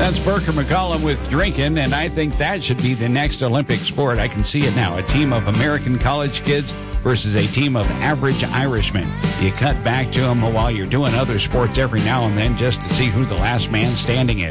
That's Burker McCollum with drinking, and I think that should be the next Olympic sport. I can see it now. A team of American college kids versus a team of average Irishmen. You cut back to them while you're doing other sports every now and then just to see who the last man standing is.